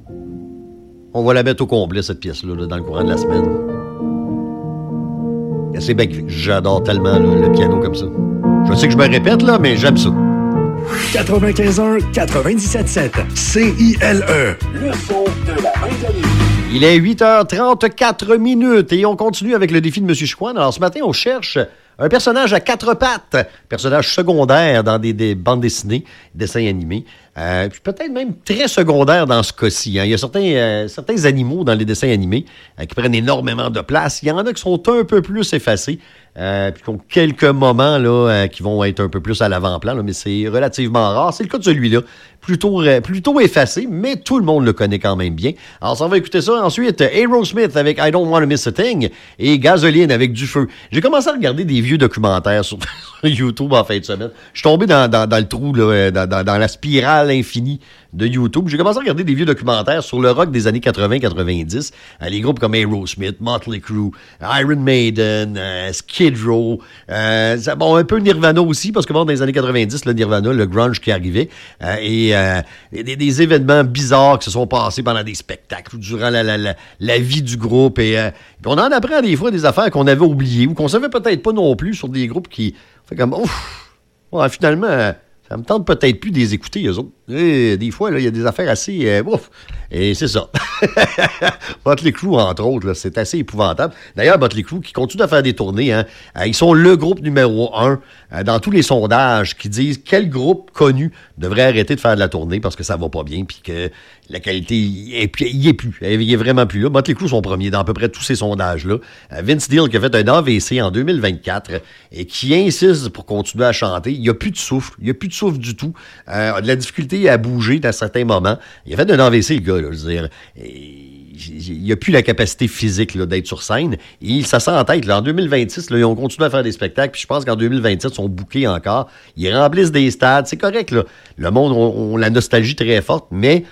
On va la mettre au complet, cette pièce-là, là, dans le courant de la semaine. C'est bien, j'adore tellement là, le piano comme ça. Je sais que je me répète, là, mais j'aime ça. 95.1, 97.7, CILE. Le son de la fin de l'année. Il est 8h34 et on continue avec le défi de M. Chicoine. Alors, ce matin, on cherche un personnage à quatre pattes, personnage secondaire dans des bandes dessinées, dessins animés, puis peut-être même très secondaire dans ce cas-ci. Hein. Il y a certains animaux dans les dessins animés qui prennent énormément de place. Il y en a qui sont un peu plus effacés, puis qui ont quelques moments là, qui vont être un peu plus à l'avant-plan, là, mais c'est relativement rare. C'est le cas de celui-là, plutôt effacé, mais tout le monde le connaît quand même bien. Alors, on va écouter ça. Ensuite, Aerosmith avec I Don't Wanna Miss a Thing et Gasoline avec Du Feu. J'ai commencé à regarder des vieux documentaires sur YouTube en fin de semaine. Je suis tombé dans le trou, là, dans la spirale infinie de YouTube. J'ai commencé à regarder des vieux documentaires sur le rock des années 80-90. Les groupes comme Aerosmith, Motley Crue, Iron Maiden, Skid Row, un peu Nirvana aussi, parce que bon, dans les années 90, le Nirvana, le grunge qui arrivait, et des événements bizarres qui se sont passés pendant des spectacles, durant la vie du groupe. Et on en apprend des fois des affaires qu'on avait oubliées ou qu'on savait peut-être pas non plus sur des groupes qui fait comme ouf, ouais, finalement, ça me tente peut-être plus de les écouter, eux autres. Et des fois, il y a des affaires assez... ouf! Et c'est ça. Motley Crue, entre autres, là, c'est assez épouvantable. D'ailleurs, Motley Crue, qui continue à faire des tournées, hein, ils sont le groupe numéro 1 dans tous les sondages qui disent quel groupe connu devrait arrêter de faire de la tournée parce que ça va pas bien puis que la qualité, il est vraiment plus là. Motley Crue sont premiers dans à peu près tous ces sondages-là. Vince Neil qui a fait un AVC en 2024 et qui insiste pour continuer à chanter. Il n'y a plus de souffle. Il n'y a plus de souffle du tout. A de la difficulté à bouger dans certains moments. Il a fait un AVC, le gars, là, je veux dire. Il n'a plus la capacité physique là, d'être sur scène. Et ça sent en tête. Là, en 2026, là, ils ont continué à faire des spectacles. Puis je pense qu'en 2027, ils sont bookés encore. Ils remplissent des stades. C'est correct. Là. Le monde ont la nostalgie très forte, mais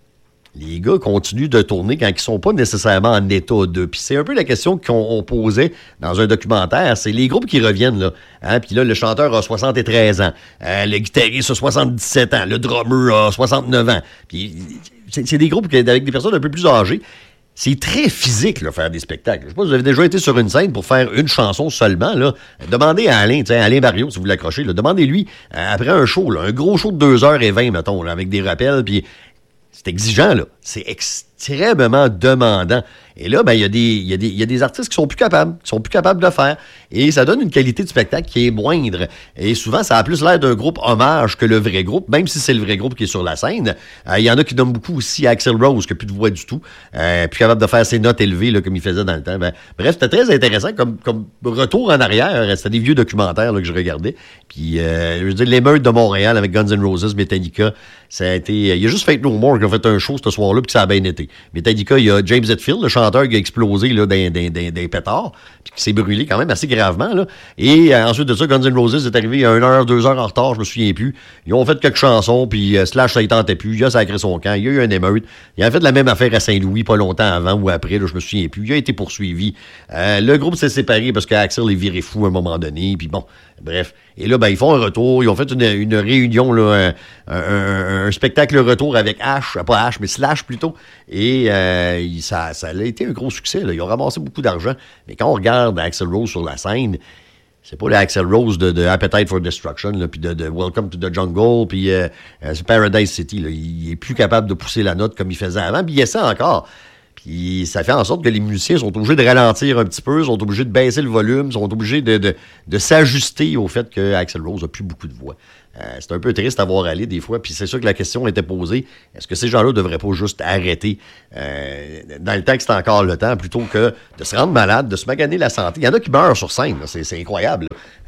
les gars continuent de tourner quand ils sont pas nécessairement en état de. Puis c'est un peu la question qu'on posait dans un documentaire. C'est les groupes qui reviennent, là. Hein? Puis là, le chanteur a 73 ans. Le guitariste a 77 ans. Le drummer a 69 ans. Puis c'est des groupes avec des personnes un peu plus âgées. C'est très physique, là, faire des spectacles. Je sais pas si vous avez déjà été sur une scène pour faire une chanson seulement, là. Demandez à Alain Barriot, si vous l'accrochez, là. Demandez-lui, après un show, là, un gros show de 2h20, mettons, là, avec des rappels, puis c'est exigeant, là. C'est extrêmement demandant. Et là, ben, il y a des artistes qui sont plus capables de le faire. Et ça donne une qualité de spectacle qui est moindre. Et souvent, ça a plus l'air d'un groupe hommage que le vrai groupe, même si c'est le vrai groupe qui est sur la scène. Il y en a qui donnent beaucoup aussi à Axl Rose, qui n'a plus de voix du tout. Plus capable de faire ses notes élevées, là, comme il faisait dans le temps. Ben, bref, c'était très intéressant comme retour en arrière. C'était des vieux documentaires là, que je regardais. Puis, je veux dire, l'émeute de Montréal avec Guns N' Roses, Metallica, ça a été... Il y a juste Faith No More qui a fait un show ce soir-là, puis ça a bien été. Metallica, il y a James Hetfield, le chanteur qui a explosé là, dans pétards, puis qui s'est brûlé quand même assez gravement. Là. Et ensuite de ça, Guns N' Roses est arrivé à 1 heure, 2 heures en retard, je me souviens plus. Ils ont fait quelques chansons, puis Slash, ça y tentait plus. Il a sacré son camp. Il y a eu un émeute. Il a fait la même affaire à Saint-Louis, pas longtemps avant ou après, là, je me souviens plus. Il a été poursuivi. Le groupe s'est séparé parce qu'Axl est viré fou à un moment donné, puis bon, bref. Et là, ben, ils font un retour. Ils ont fait une réunion, là, un spectacle retour avec pas Slash plutôt. Et ça a été un gros succès. Là. Ils ont ramassé beaucoup d'argent. Mais quand on regarde Axl Rose sur la scène, c'est pas l'Axl Rose de Appetite for Destruction, là, puis de Welcome to the Jungle, puis c'est Paradise City. Là. Il est plus capable de pousser la note comme il faisait avant, puis il essaie encore. Puis ça fait en sorte que les musiciens sont obligés de ralentir un petit peu, sont obligés de baisser le volume, sont obligés de s'ajuster au fait que Axl Rose a plus beaucoup de voix. C'est un peu triste à voir aller des fois, puis c'est sûr que la question était posée, est-ce que ces gens-là ne devraient pas juste arrêter dans le temps que c'est encore le temps, plutôt que de se rendre malade, de se maganer la santé. Il y en a qui meurent sur scène, là, c'est incroyable.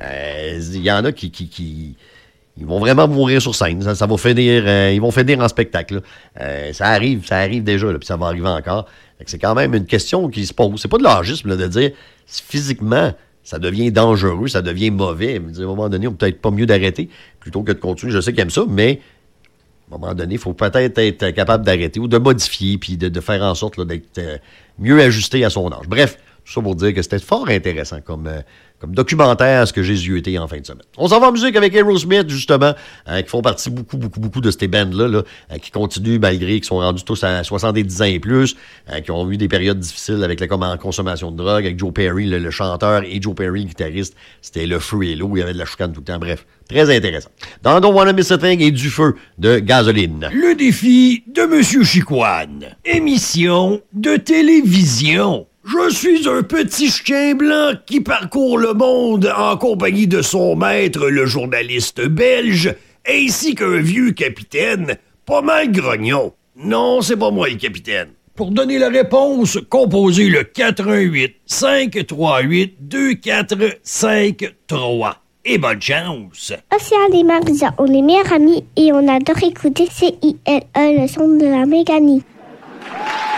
Il y en a qui ils vont vraiment mourir sur scène. Ça va finir, ils vont finir en spectacle. Ça arrive déjà, là, puis ça va arriver encore. C'est quand même une question qui se pose. C'est pas de l'âgisme là, de dire si physiquement ça devient dangereux, ça devient mauvais. À un moment donné, on peut peut-être pas mieux d'arrêter plutôt que de continuer. Je sais qu'ils aiment ça, mais à un moment donné, il faut peut-être être capable d'arrêter ou de modifier puis de faire en sorte là, d'être mieux ajusté à son âge. Bref, tout ça pour dire que c'était fort intéressant comme comme documentaire ce que Jésus était en fin de semaine. On s'en va en musique avec Aerosmith, justement, qui font partie beaucoup de ces bands-là, là, qui continuent malgré qu'ils sont rendus tous à 70 ans et plus, qui ont eu des périodes difficiles avec la consommation de drogue, avec Joe Perry, le chanteur, et Joe Perry, le guitariste. C'était le feu et l'eau, il y avait de la chicane tout le temps. Bref, très intéressant. Dans Don't Wanna Miss a Thing et du feu de Gasoline. Le défi de Monsieur Chicoine. Émission de télévision. Je suis un petit chien blanc qui parcourt le monde en compagnie de son maître, le journaliste belge, ainsi qu'un vieux capitaine, pas mal grognon. Non, c'est pas moi le capitaine. Pour donner la réponse, composez le 418-538-2453. Et bonne chance! Océane et Marisa, on est meilleurs amis et on adore écouter CILE, le son de la Méganie.